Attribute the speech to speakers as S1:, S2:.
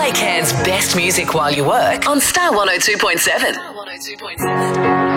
S1: Cairns' best music while you work on Star 102.7.